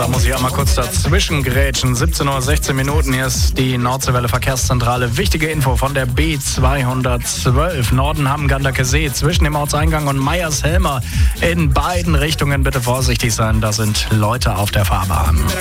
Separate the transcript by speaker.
Speaker 1: da muss ich auch mal kurz dazwischen grätschen. 17:16 Uhr, hier ist die Nordseewelle Verkehrszentrale. Wichtige Info von der B212 Norden-Hamm-Ganderkesee zwischen dem Ortseingang und Meyers-Helmer. In beiden Richtungen bitte vorsichtig sein, da sind Leute auf der Fahrbahn.